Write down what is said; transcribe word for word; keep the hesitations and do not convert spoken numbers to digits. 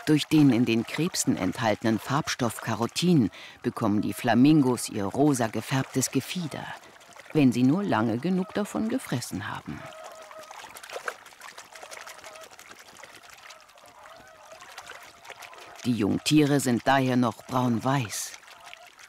Durch den in den Krebsen enthaltenen Farbstoff Carotin bekommen die Flamingos ihr rosa gefärbtes Gefieder, wenn sie nur lange genug davon gefressen haben. Die Jungtiere sind daher noch braun-weiß.